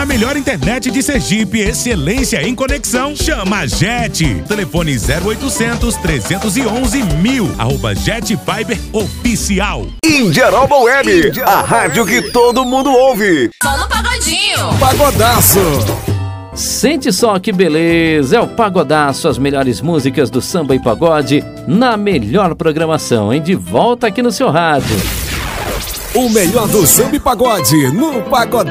na melhor internet de Sergipe, excelência em conexão. Chama a Jet. Telefone 0800 311 1000. @Jet Fiber Oficial. Indiaroba Web, a rádio que todo mundo ouve. Só no Pagodinho. Pagodaço. Sente só que beleza, é o Pagodaço, as melhores músicas do samba e pagode na melhor programação, hein? De volta aqui no seu rádio. O melhor do samba e pagode no Pagodaço.